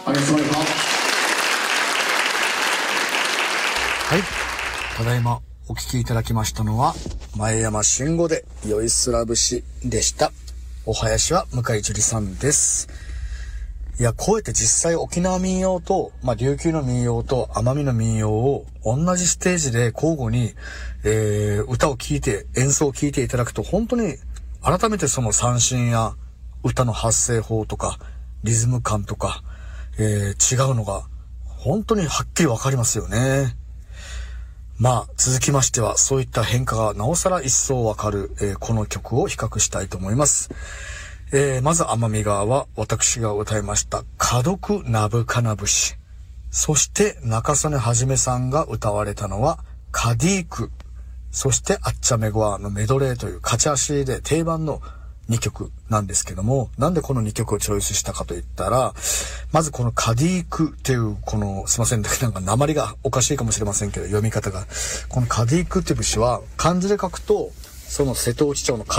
ありがとうございます。 はい、ただいまお聞きいただきましたのは前山慎吾でよいすら節でした。お囃子は向井樹里さんです。いや、こうやって実際沖縄民謡と、琉球の民謡と奄美の民謡を同じステージで交互に、歌を聴いて、演奏を聴いていただくと、本当に改めてその三振や歌の発声法とかリズム感とか、違うのが本当にはっきりわかりますよね。続きましてはそういった変化がなおさら一層わかる、この曲を比較したいと思います。まず奄美側は私が歌いました家督なぶかな節、そして中曽根はじめさんが歌われたのはカディーク、そしてあっちゃめごわのメドレーという勝ち足で定番の2曲なんですけども、なんでこの2曲をチョイスしたかといったら、まずこのカディークっていうこの、すいません、なんか訛りがおかしいかもしれませんけど読み方が、このカディークっていう節は漢字で書くとその瀬戸内町の